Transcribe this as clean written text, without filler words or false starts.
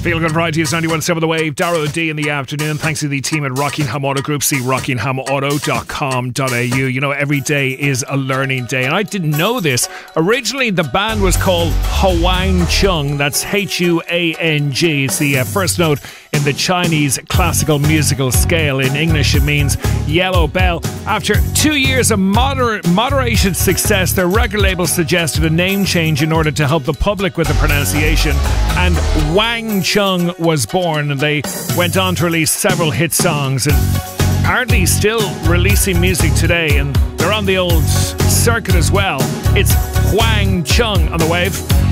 Feel Good Friday is 91.7 The Wave. Darrow D in the afternoon. Thanks to the team at Rockingham Auto Group. See rockinghamauto.com.au. You know, every day is a learning day. And I didn't know this. Originally, the band was called Huang Chung. That's Huang. It's the first note in the Chinese classical musical scale. In English, it means yellow bell. After 2 years of moderated success, their record label suggested a name change in order to help the public with the pronunciation. And Wang Chung was born, and they went on to release several hit songs, and apparently still releasing music today, and they're on the old circuit as well. It's Huang Chung on the Wave.